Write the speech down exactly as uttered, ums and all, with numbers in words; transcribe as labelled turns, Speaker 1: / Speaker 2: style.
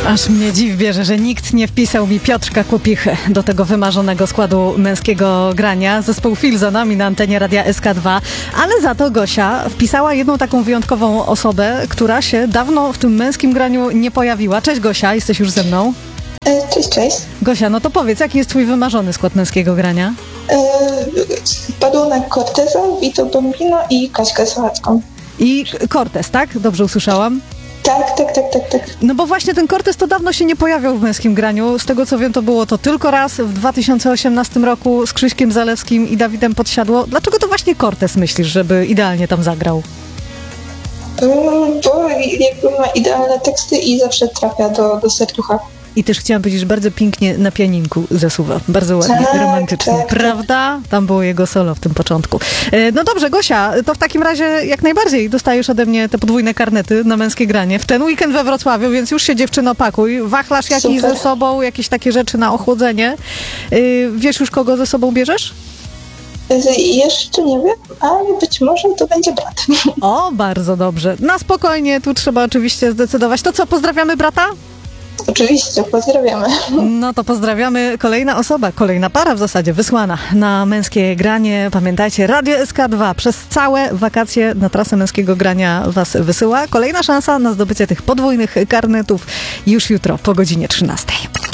Speaker 1: Aż mnie dziw bierze, że nikt nie wpisał mi Piotrka Kłopichy do tego wymarzonego składu męskiego grania. Zespół Fil za nami na antenie Radia S K dwa, ale za to Gosia wpisała jedną taką wyjątkową osobę, która się dawno w tym męskim graniu nie pojawiła. Cześć Gosia, jesteś już ze mną?
Speaker 2: Cześć, cześć.
Speaker 1: Gosia, no to powiedz, jaki jest twój wymarzony skład męskiego grania?
Speaker 2: Padunek Corteza, Vito Bombino i Kaśkę Sochacką.
Speaker 1: I Cortez, tak? Dobrze usłyszałam?
Speaker 2: Tak, tak, tak, tak, tak.
Speaker 1: No bo właśnie ten Cortez to dawno się nie pojawiał w męskim graniu. Z tego co wiem, to było to tylko raz w dwa tysiące osiemnastym roku z Krzyśkiem Zalewskim i Dawidem Podsiadło. Dlaczego to właśnie Cortez myślisz, żeby idealnie tam zagrał?
Speaker 2: Bo jakby ma idealne teksty i zawsze trafia do, do serducha.
Speaker 1: I też chciałam powiedzieć, że bardzo pięknie na pianinku zasuwa. Bardzo ładnie,
Speaker 2: tak,
Speaker 1: romantycznie.
Speaker 2: tak,
Speaker 1: Prawda? Tam było jego solo w tym początku. No dobrze, Gosia, to w takim razie jak najbardziej dostajesz ode mnie te podwójne karnety na męskie granie. W ten weekend we Wrocławiu, więc już się dziewczyno pakuj. Wachlarz jakiś
Speaker 2: Super.
Speaker 1: ze sobą, jakieś takie rzeczy na ochłodzenie. Wiesz już, kogo ze sobą bierzesz?
Speaker 2: Jeszcze nie wiem, ale być może to będzie brat.
Speaker 1: O, bardzo dobrze. Na spokojnie, tu trzeba oczywiście zdecydować. To co, pozdrawiamy brata?
Speaker 2: Oczywiście, pozdrawiamy.
Speaker 1: No to pozdrawiamy. Kolejna osoba, kolejna para w zasadzie wysłana na męskie granie. Pamiętajcie, Radio S K dwa przez całe wakacje na trasę męskiego grania was wysyła. Kolejna szansa na zdobycie tych podwójnych karnetów już jutro po godzinie trzynastej.